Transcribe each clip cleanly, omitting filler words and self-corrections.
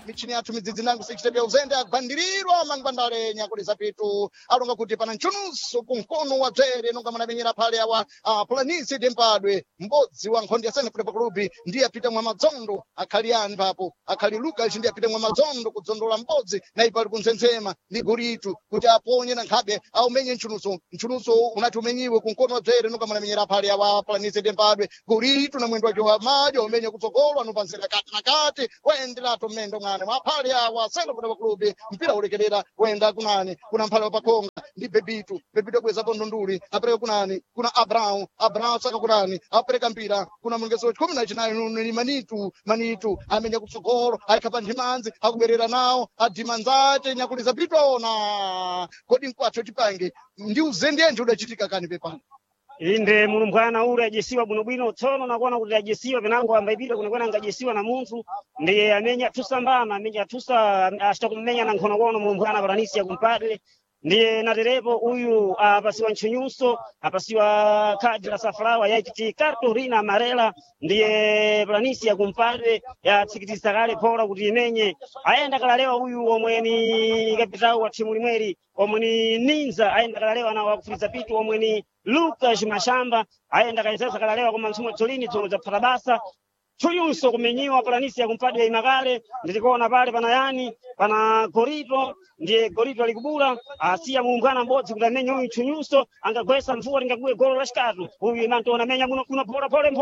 michini yathu midzidzi nangu sichitepya uzende agwandirirwa mangwandale nyakulisa pitu alonga kuti pana mchunuso kunkono wa dzere nonga manamenyera phale awa Planisi Dempadwe m'bodzi wa nkhondi ya Sene Football Club ndiye apita mwa madzondo akhali yani papo akhali Lucas ndiye apita mwa madzondo kudzondola m'bodzi na ipo ali kuntsensema ndi Guritu kuti aponye na nkhabe aumenye mchunuso unati umenyiwe kunkono wa dzere nonga manamenyera phale awa Planisi Dempadwe Guritu na mwendo wake wa majo umenye kutsogolo anupanzira kati na kati waenderato mmendo mwane mwa phale awa Sene Football Club mpira ulekelera wenda kunani kuna mphale wa pakonga ndi Bebitu kweza pondonduli apereka kunani kuna Abraham saka kunani apereka mpira kuna mulungezo wa 19 ni manitu amenya kutsogolo aikapa ndimanzi akuberera nawo adimanzate nyakuliza pitu aona kodi nkwathu tipange ndi uzendende udachitika kani pepano inde mulumbwana ule ajesiwa bwinobwino tsono nakuona kuti ajesiwa penango ambaipita kunekwena angajesiwa na munthu ndiye amenya tusambana amenya tusa ashitakumenya na nkhonokono mulumbwana Planisi yakumpadwe ndiye naterepo uyu apasiwa ntchunyuso apasiwa khadi la safrawa yaititi cartolina amarela ndiye Planisi yakumpadwe yatsikitisa kale phola kuti imenye ayenda kalalewa uyu omwe ni kapitawu wa thimu limweri omwe ni Ninza ayenda kalalewa nawo akufuriza pitu omwe ni Lucas Mashamba ayenda kaisesa kalalewa koma mtsumo tsolini tsono zapfata basa Chuyunso kumenyiwa Planisi yakumpadwe imakale ndilikuona pale pana yani pana Gorito ndiye Gorito alikubula asiya muungana mbodzi kuti amenye uyu Chuyunso angagwesa mvua lingakuwe golo la shikatu uyu imantona amenya muno pole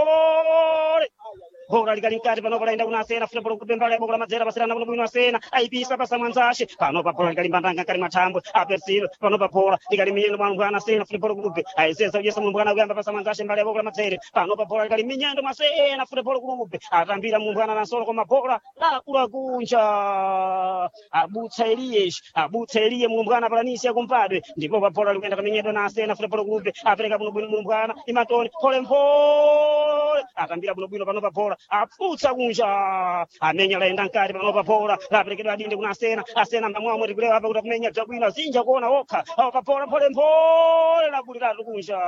bora likalinkati pano palaenda kuna Asena futebolo kupembala ya boko la madzera pasirana kuno bwino Asena aipisa pasa mwanzashe pano pa bora likalimbandanga kali mathambwe apersilo pano pa bora likalimiyendo mwana Asena futebolo kupe aisesa ujesa mumbwana kuyamba pasa mwanzashe mbali ya boko la madzera pano pa bora likaliminyendo Asena futebolo kupe atambira mumbwana na solo koma bora la kula kunja abutsa Eliye mumbwana Planisi yakumpadwe ndipo pa bora likenda kaminyendo na Asena futebolo kupe apereka buno bwino mumbwana imatoni pole atambira buno bwino pano pa bora aputsa kunja amenya laenda nkati pano pa bora laperekedwa adinde kuna Asena mbamwa mweti kulewa hapa kuti kumenya bwino zinja kuona okha pa bora pole labulira kunja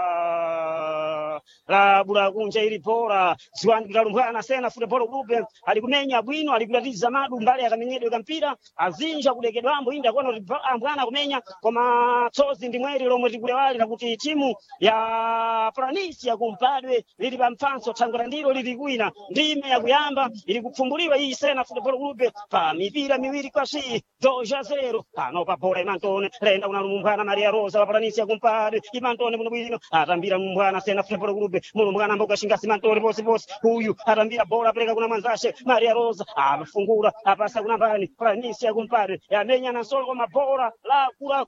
labula kunja ili bora ziwandi kutalumbwana Asena futebolo kupe alikumenya bwino alikulatiza madu mbali akamenyedwe kampira azinja kulekedwa ambo inda kuona kuti ambwana kumenya koma tsozi ndi mweri lomwe tikulewali lakuti timu ya Planisi yakumpadwe lili pa mphanso thangwe ndilo lili kuina ndime yakuyamba ili kupfumbuliwa iyi Sena Football Club pa mipira miwiri kwa 2-0 pano pa bora imantone lenda kuna mumbwana Maria Rosa wa Planisi yakumpadwe imantone muno bwino atambira mumbwana Sena Football Club mumbwana mboga shingasi mantone bosi huyu atambira bora pereka kuna mwanzashe Maria Rosa afungura apasa kuna mbani Planisi yakumpadwe yamenya na solo koma bora la kula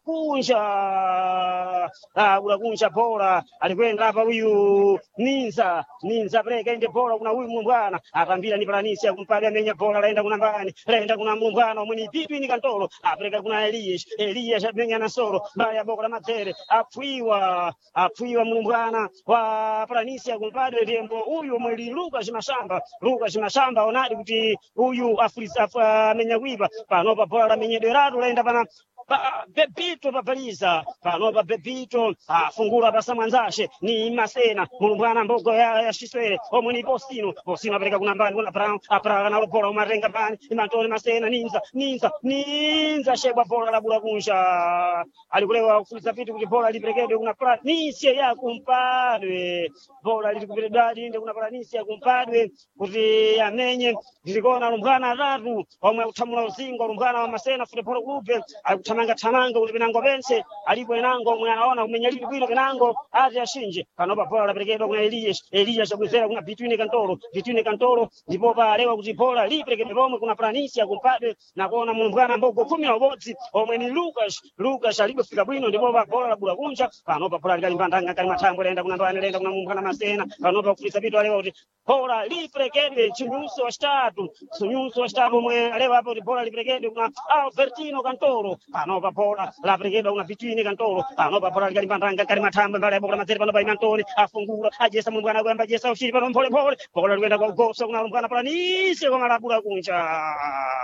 kunja bora alikwenda hapa huyu Ninza pereka inde bora kuna huyu mumbwana atambira ni Planisi yakumpadwe amenya bora laenda kuna mbani laenda kuna mumbwana omwe ni pipi ni kantolo apereka kuna Elias amenya na solo mbaya ya boko la matere apwiwa mumbwana wa Planisi yakumpadwe tembo huyu omwe li Lucas Mashamba onadi kuti huyu amenya kuipa pano pa bora lamenyedweratu laenda pana Bebito papaliza pano pa Bebito afungura pasa mwanzashe ni Masena mumbwana mbogo ya Shiswele omwe ni Bosino apereka kuna mbani kuna Brown apara na bola umarenga mbani imantone Masena Ninza shebwa bola la bula kunsha alikulewa kufuliza vitu kuti bola liperekedwe kuna Planisi yakumpadwe bola lilikuperedwa inde kuna Planisi yakumpadwe kuti amenye ndilikona lumbwana atatu omwe uthamula uzingo lumbwana wa Masena Football Club tamanga kuti penango pense alipo enango omwe anaona kumenya lili bwino penango ati ashinje panopa bola laperekedwa kuna Elias chakwezera kuna Between Kantoro ndipo palewa kuti bola liperekedwe pomwe kuna Planisi yakumpadwe na kuona mumbwana mbogo 11 omwe ni Lucas alipofika bwino ndipo pa bola labula kunja panopa bola likalimbandanga kali mathambwe laenda kuna ndwani laenda kuna mumbwana Masena panopa kufisa bitu alewa kuti bola liperekedwe chinyuso wa statu omwe alewa hapo kuti bola liperekedwe kuna Albertino Kantoro panopa bola laperekedwa kuna Between Kantoro panopa bola likalimbandanga kali mathambwe mbali ya boko la matere panopa imantoni afungura ajesa mumbwana kuyamba ajesa ushiri pano pole bola likwenda kwa ugosa kuna mumbwana Planisi koma labula kunja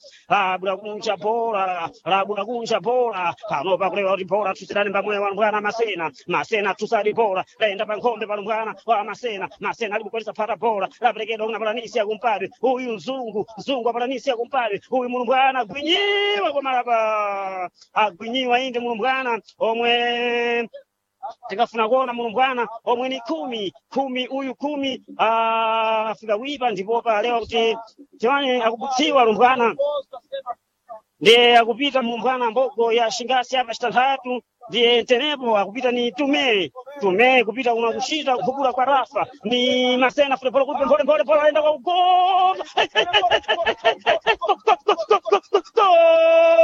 labula kunja bola labula kunja bola panopa kulewa kuti bola tusirani pamwe walumbwana masena tusali bola laenda pankhombe palumbwana wa masena ali kukweleza phata bola laperekedwa kuna palanisi yakumpadwe uyu mzungu apalanisi yakumpadwe uyu mulumbwana agwinyiwa kwamalapa agwinyiwa inde mulumbwana omwe tikafuna kuona mulumbwana omwe ni kumi uyu afika wipa ndipo palewa kuti tiwani akubutsiwa lumbwana ndiye akupita mulumbwana mbogo ya shingasi apa chitanthatu ndiye tenepo akupita ni tume kupita kuna kuchita kuvukula kwa rafa ni masena pole aenda kwa ugoma